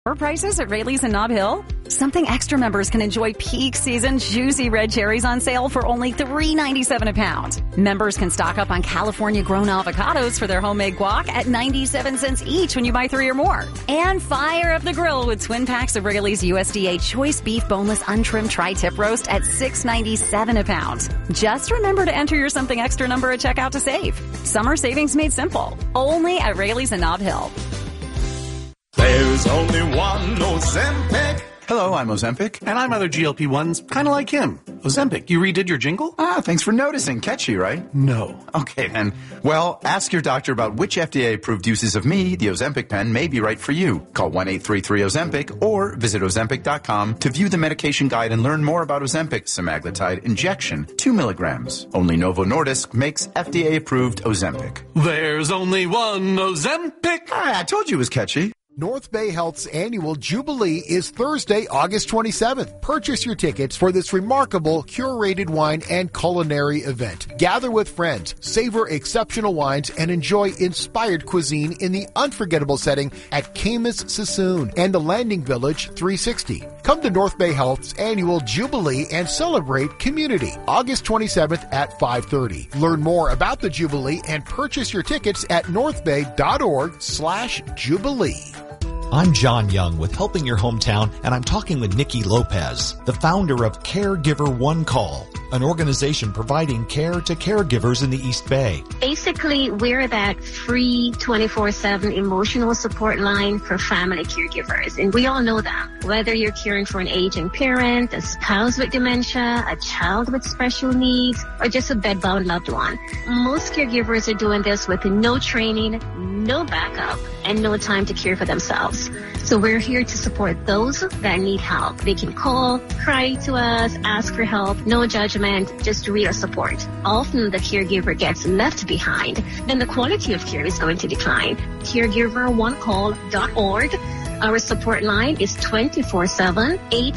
Or prices at Rayleigh's and Nob Hill? Something Extra members can enjoy peak season juicy red cherries on sale for only $3.97 a pound. Members can stock up on California-grown avocados for their homemade guac at 97 cents each when you buy 3 or more. And fire up the grill with twin packs of Rayleigh's USDA Choice Beef Boneless Untrimmed Tri-Tip Roast at $6.97 a pound. Just remember to enter your Something Extra number at checkout to save. Summer savings made simple. Only at Rayleigh's and Nob Hill. There's only one Ozempic. Hello, I'm Ozempic. And I'm other GLP-1s, kind of like him. Ozempic, you redid your jingle? Thanks for noticing. Catchy, right? No. Okay, then. Well, ask your doctor about which FDA-approved uses of me, the Ozempic pen, may be right for you. Call 1-833-OZEMPIC or visit Ozempic.com to view the medication guide and learn more about Ozempic semaglutide injection, 2 milligrams. Only Novo Nordisk makes FDA-approved Ozempic. There's only one Ozempic. I told you it was catchy. North Bay Health's annual Jubilee is Thursday, August 27th. Purchase your tickets for this remarkable curated wine and culinary event. Gather with friends, savor exceptional wines, and enjoy inspired cuisine in the unforgettable setting at Camus Sassoon and the Landing Village 360. Come to North Bay Health's annual Jubilee and celebrate community. August 27th at 5:30. Learn more about the Jubilee and purchase your tickets at northbay.org/Jubilee. I'm John Young with Helping Your Hometown, and I'm talking with Nikki Lopez, the founder of Caregiver One Call, an organization providing care to caregivers in the East Bay. Basically, we're that free 24/7 emotional support line for family caregivers, and we all know that. Whether you're caring for an aging parent, a spouse with dementia, a child with special needs, or just a bedbound loved one, most caregivers are doing this with no training, no backup, and no time to care for themselves. So we're here to support those that need help. They can call, cry to us, ask for help, no judgment, just real support. Often the caregiver gets left behind, then the quality of care is going to decline. CaregiverOneCall.org. Our support line is 24/7,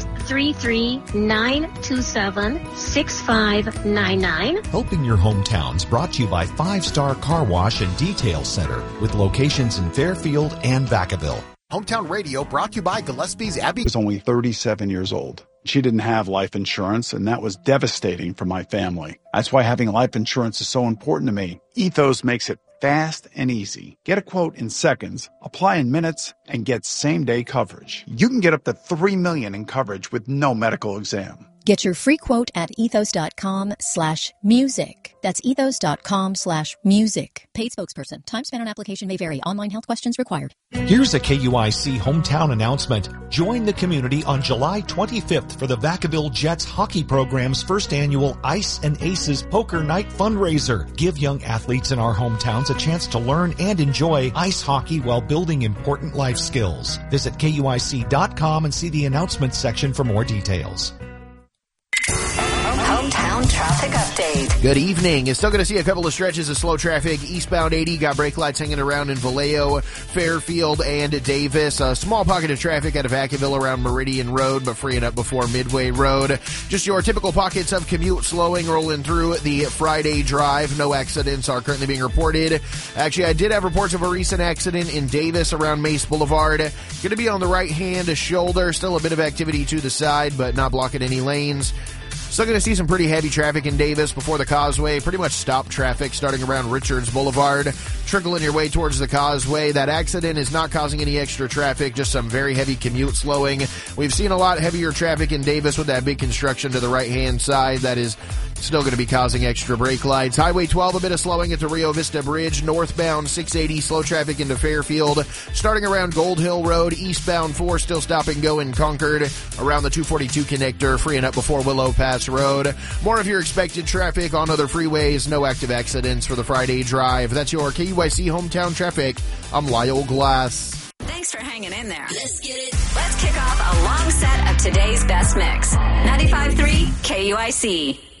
833-927-6599. Helping Your Hometowns brought to you by 5-Star Car Wash and Detail Center with locations in Fairfield and Vacaville. Hometown Radio brought to you by Gillespie's Abbey. I was only 37 years old. She didn't have life insurance, and that was devastating for my family. That's why having life insurance is so important to me. Ethos makes it fast and easy. Get a quote in seconds, apply in minutes, and get same-day coverage. You can get up to $3 million in coverage with no medical exam. Get your free quote at ethos.com/music. That's ethos.com/music. Paid spokesperson. Time spent on application may vary. Online health questions required. Here's a KUIC hometown announcement. Join the community on July 25th for the Vacaville Jets hockey program's first annual Ice and Aces Poker Night fundraiser. Give young athletes in our hometowns a chance to learn and enjoy ice hockey while building important life skills. Visit KUIC.com and see the announcements section for more details. Hometown traffic update. Good evening. Still going to see a couple of stretches of slow traffic. Eastbound 80, got brake lights hanging around in Vallejo, Fairfield, and Davis. A small pocket of traffic out of Vacaville around Meridian Road, but freeing up before Midway Road. Just your typical pockets of commute slowing, rolling through the Friday drive. No accidents are currently being reported. Actually, I did have reports of a recent accident in Davis around Mace Boulevard. Going to be on the right-hand shoulder. Still a bit of activity to the side, but not blocking any lanes. Still going to see some pretty heavy traffic in Davis before the Causeway. Pretty much stop traffic starting around Richards Boulevard. Trickling your way towards the Causeway. That accident is not causing any extra traffic, just some very heavy commute slowing. We've seen a lot heavier traffic in Davis with that big construction to the right-hand side. That is still going to be causing extra brake lights. Highway 12, a bit of slowing at the Rio Vista Bridge. Northbound 680, slow traffic into Fairfield. Starting around Gold Hill Road. Eastbound 4, still stop and go in Concord. Around the 242 connector, freeing up before Willow Pass Road. More of your expected traffic on other freeways. No active accidents for the Friday drive. That's your KUIC hometown traffic. I'm Lyle Glass. Thanks for hanging in there. Let's get it. Let's kick off a long set of today's best mix. 95.3 KUIC.